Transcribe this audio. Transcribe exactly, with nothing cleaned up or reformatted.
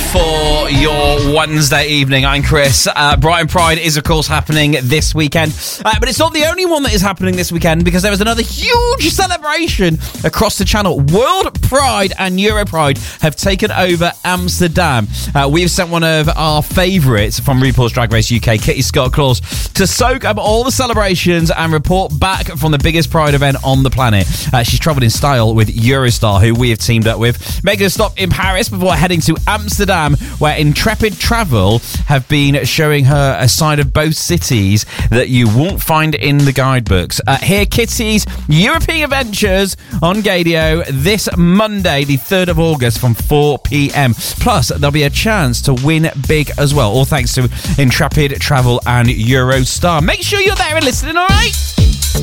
for your Wednesday evening. I'm Chris. Uh, Brighton Pride is, of course, happening this weekend. Uh, but it's not the only one that is happening this weekend, because there is another huge celebration across the channel. World Pride and Euro Pride have taken over Amsterdam. Uh, we've sent one of our favourites from RuPaul's Drag Race U K, Kitty Scott-Claus, to soak up all the celebrations and report back from the biggest Pride event on the planet. Uh, she's travelled in style with Eurostar, who we have teamed up with, making a stop in Paris before heading to Amsterdam, where Intrepid Travel have been showing her a side of both cities that you won't find in the guidebooks. Uh, hear Kitty's European Adventures on Gadio this Monday, the third of August from four p.m. Plus, there'll be a chance to win big as well, all thanks to Intrepid Travel and Eurostar. Make sure you're there and listening, all right?